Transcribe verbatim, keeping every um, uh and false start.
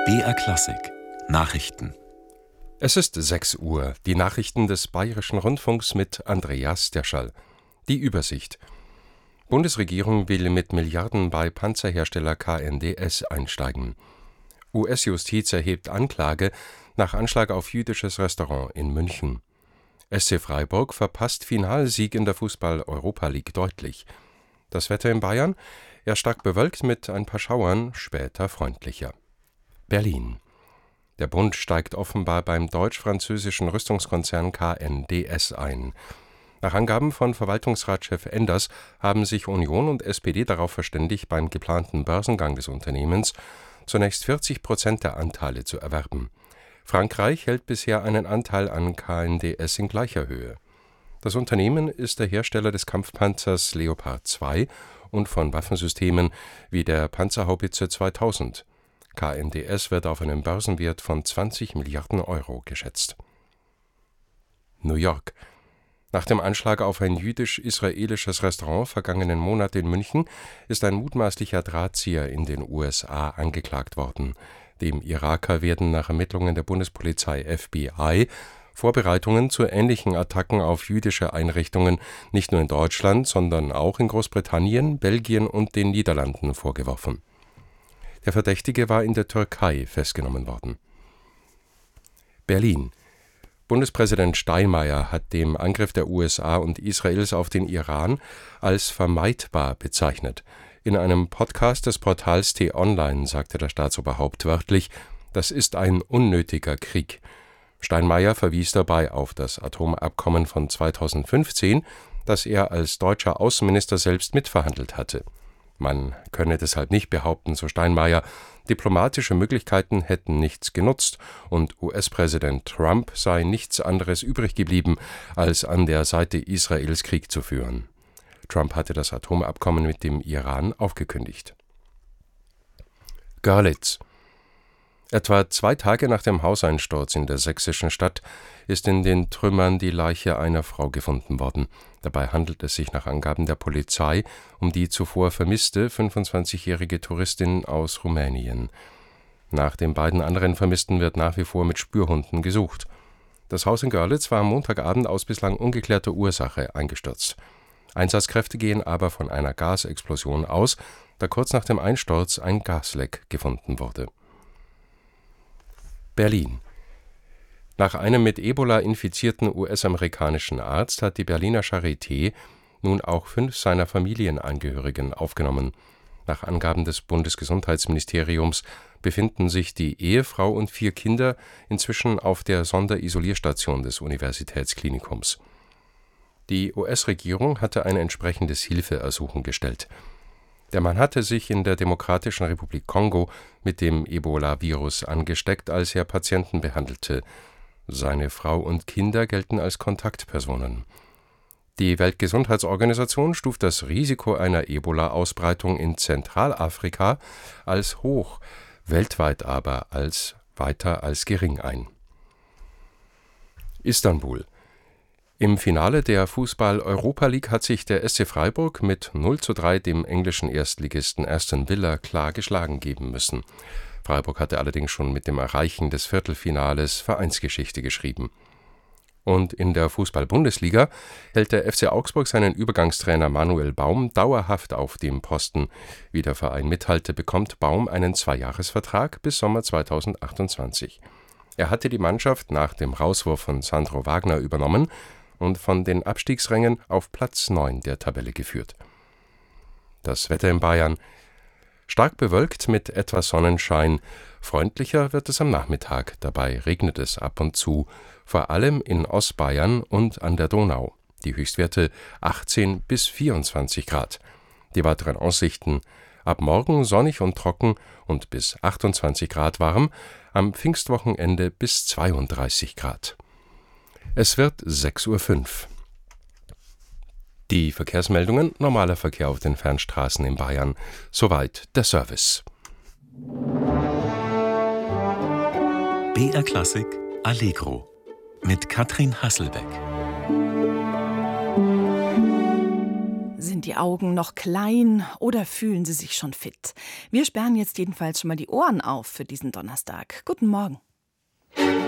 B R Klassik Nachrichten. Es ist sechs Uhr. Die Nachrichten des Bayerischen Rundfunks mit Andreas Derschall. Die Übersicht. Bundesregierung will mit Milliarden bei Panzerhersteller K N D S einsteigen. U S-Justiz erhebt Anklage nach Anschlag auf jüdisches Restaurant in München. S C Freiburg verpasst Finalsieg in der Fußball-Europa League deutlich. Das Wetter in Bayern? Eher stark bewölkt mit ein paar Schauern, später freundlicher. Berlin. Der Bund steigt offenbar beim deutsch-französischen Rüstungskonzern K N D S ein. Nach Angaben von Verwaltungsratschef Enders haben sich Union und S P D darauf verständigt, beim geplanten Börsengang des Unternehmens zunächst vierzig Prozent der Anteile zu erwerben. Frankreich hält bisher einen Anteil an K N D S in gleicher Höhe. Das Unternehmen ist der Hersteller des Kampfpanzers Leopard zwei und von Waffensystemen wie der Panzerhaubitze zweitausend. K N D S wird auf einen Börsenwert von zwanzig Milliarden Euro geschätzt. New York. Nach dem Anschlag auf ein jüdisch-israelisches Restaurant vergangenen Monat in München ist ein mutmaßlicher Drahtzieher in den U S A angeklagt worden. Dem Iraker werden nach Ermittlungen der Bundespolizei F B I Vorbereitungen zu ähnlichen Attacken auf jüdische Einrichtungen nicht nur in Deutschland, sondern auch in Großbritannien, Belgien und den Niederlanden vorgeworfen. Der Verdächtige war in der Türkei festgenommen worden. Berlin. Bundespräsident Steinmeier hat den Angriff der U S A und Israels auf den Iran als vermeidbar bezeichnet. In einem Podcast des Portals T-Online sagte der Staatsoberhaupt wörtlich, das ist ein unnötiger Krieg. Steinmeier verwies dabei auf das Atomabkommen von zweitausendfünfzehn, das er als deutscher Außenminister selbst mitverhandelt hatte. Man könne deshalb nicht behaupten, so Steinmeier, diplomatische Möglichkeiten hätten nichts genutzt und U S-Präsident Trump sei nichts anderes übrig geblieben, als an der Seite Israels Krieg zu führen. Trump hatte das Atomabkommen mit dem Iran aufgekündigt. Görlitz. Etwa zwei Tage nach dem Hauseinsturz in der sächsischen Stadt ist in den Trümmern die Leiche einer Frau gefunden worden. Dabei handelt es sich nach Angaben der Polizei um die zuvor vermisste fünfundzwanzigjährige Touristin aus Rumänien. Nach den beiden anderen Vermissten wird nach wie vor mit Spürhunden gesucht. Das Haus in Görlitz war am Montagabend aus bislang ungeklärter Ursache eingestürzt. Einsatzkräfte gehen aber von einer Gasexplosion aus, da kurz nach dem Einsturz ein Gasleck gefunden wurde. Berlin. Nach einem mit Ebola infizierten U S-amerikanischen Arzt hat die Berliner Charité nun auch fünf seiner Familienangehörigen aufgenommen. Nach Angaben des Bundesgesundheitsministeriums befinden sich die Ehefrau und vier Kinder inzwischen auf der Sonderisolierstation des Universitätsklinikums. Die U S-Regierung hatte ein entsprechendes Hilfeersuchen gestellt. Der Mann hatte sich in der Demokratischen Republik Kongo mit dem Ebola-Virus angesteckt, als er Patienten behandelte. Seine Frau und Kinder gelten als Kontaktpersonen. Die Weltgesundheitsorganisation stuft das Risiko einer Ebola-Ausbreitung in Zentralafrika als hoch, weltweit aber als weiter als gering ein. Istanbul. Im Finale der Fußball-Europa League hat sich der S C Freiburg mit null zu drei dem englischen Erstligisten Aston Villa klar geschlagen geben müssen. Freiburg hatte allerdings schon mit dem Erreichen des Viertelfinales Vereinsgeschichte geschrieben. Und in der Fußball-Bundesliga hält der F C Augsburg seinen Übergangstrainer Manuel Baum dauerhaft auf dem Posten. Wie der Verein mitteilte, bekommt Baum einen Zweijahresvertrag bis Sommer zweitausendachtundzwanzig. Er hatte die Mannschaft nach dem Rauswurf von Sandro Wagner übernommen und von den Abstiegsrängen auf Platz neun der Tabelle geführt. Das Wetter in Bayern: stark bewölkt mit etwas Sonnenschein. Freundlicher wird es am Nachmittag, dabei regnet es ab und zu, vor allem in Ostbayern und an der Donau. Die Höchstwerte achtzehn bis vierundzwanzig Grad. Die weiteren Aussichten: ab morgen sonnig und trocken und bis achtundzwanzig Grad warm, am Pfingstwochenende bis zweiunddreißig Grad. Es wird sechs Uhr fünf. Die Verkehrsmeldungen: normaler Verkehr auf den Fernstraßen in Bayern. Soweit der Service. B R Klassik Allegro mit Katrin Hasselbeck. Sind Sind die Augen noch klein oder fühlen Sie sich schon fit? Wir sperren jetzt jedenfalls schon mal die Ohren auf für diesen Donnerstag. Guten Morgen.